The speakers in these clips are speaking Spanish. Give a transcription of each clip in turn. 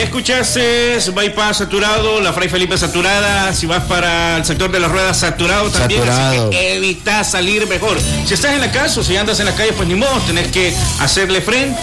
escuchaste Bypass saturado, la Fray Felipe saturada, si vas para el sector de las ruedas saturado también, saturado. Así que evita salir mejor. Si estás en la casa o si andas en la calle, pues ni modo, tenés que hacerle frente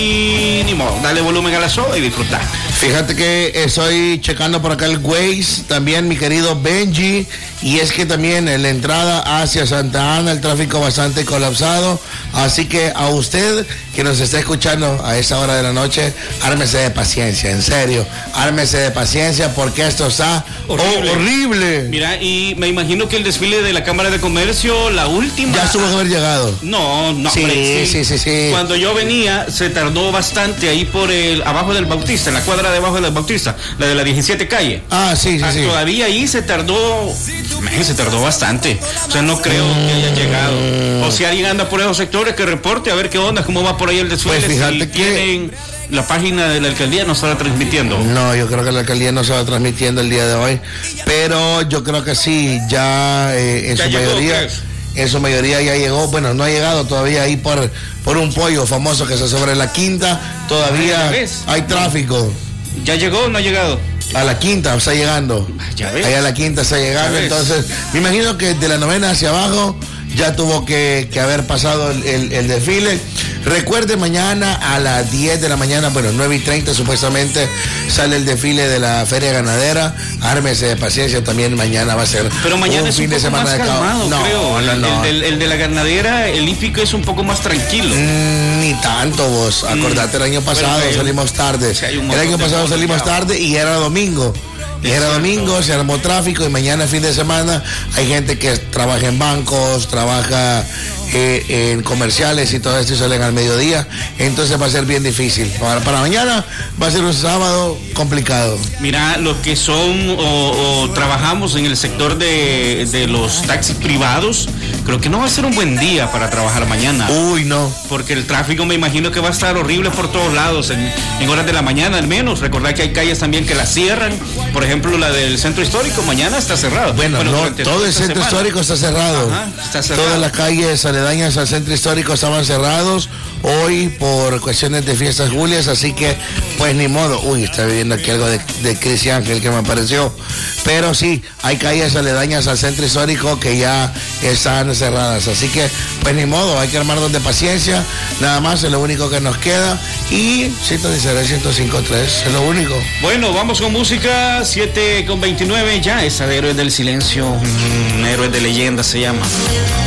y ni modo, dale volumen a la soda y disfrutar. Fíjate que estoy checando por acá el Waze, también mi querido Benji, y es que también en la entrada hacia Santa Ana el tráfico bastante colapsado, así que a usted que nos está escuchando a esa hora de la noche, ármese de paciencia, en serio, ármese de paciencia porque esto está horrible. Mira, y me imagino que el desfile de la Cámara de Comercio, la última... Ya tuvo que haber llegado. No, Sí, hombre, sí. Cuando yo venía, se tardó bastante ahí por abajo del Bautista, en la cuadra de abajo del Bautista, la de la 17 calle. Sí. Todavía ahí se tardó bastante. O sea, no creo que haya llegado. O si alguien anda por esos sectores, que reporte a ver qué onda, cómo va por ahí el desfile. Pues fíjate si tienen la página de la alcaldía, no estará transmitiendo. No, yo creo que la alcaldía no se va transmitiendo el día de hoy, pero yo creo que sí, ya en ¿Ya su llegó, mayoría... pues? En su mayoría ya llegó, bueno, no ha llegado todavía ahí por un pollo famoso que está sobre la Quinta, todavía hay tráfico. ¿Ya llegó o no ha llegado? A la Quinta está llegando. Ya ves. Ahí a la Quinta está llegando, entonces me imagino que de la novena hacia abajo ya tuvo que haber pasado el desfile. Recuerde, mañana a las 10 de la mañana, bueno, 9:30 supuestamente sale el desfile de la Feria Ganadera. Ármese de paciencia, también mañana va a ser. Pero mañana un es fin un de poco semana más de caos. calmado, No, creo. no. El de la ganadera, el hípico es un poco más tranquilo. Ni tanto, vos. Acordate, el año pasado salimos tarde. El año pasado salimos tarde y era domingo. Se armó tráfico y mañana fin de semana hay gente que trabaja en bancos, trabaja en comerciales y todo esto y salen al mediodía, entonces va a ser bien difícil. Para mañana va a ser un sábado complicado. Mira, los que son o trabajamos en el sector de los taxis privados, creo que no va a ser un buen día para trabajar mañana. Uy, no. Porque el tráfico me imagino que va a estar horrible por todos lados, en horas de la mañana al menos. Recordad que hay calles también que las cierran, por ejemplo la del centro histórico, mañana está cerrado. Bueno, no, todo el centro histórico está cerrado. Ajá, está cerrado. Todas las calles aledañas al centro histórico estaban cerrados hoy por cuestiones de fiestas julias, así que pues ni modo. Uy, está viviendo aquí algo de Cris Ángel que me apareció. Pero sí, hay calles aledañas al centro histórico que ya están cerradas, así que pues ni modo, hay que armarnos de paciencia, nada más, es lo único que nos queda. Y sintonizaré 105.3, es lo único. Bueno, vamos con música, 7:29 ya, esa de Héroes del Silencio, Héroes de Leyenda se llama.